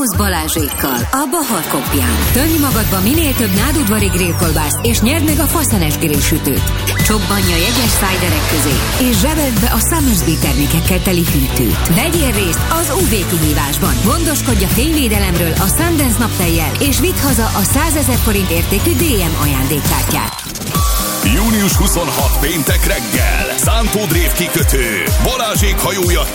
Juhász Balázsékkal a Bahar Kopján. Tömj magadba minél több nádudvari grillkolbászt, és nyerd meg a faszenes grillsütőt. Csobbanj a jegyes szájderek közé, és zsebeld be a Summersby termékekkel teli hűtőt. Vegyél részt az UV kihívásban. Gondoskodj a fényvédelemről a Sundance naptejjel, és vidd haza a 100 000 forint értékű DM ajándékkártyát. Június 26 péntek reggel, Szántó Drév kikötő, Balázsék hajója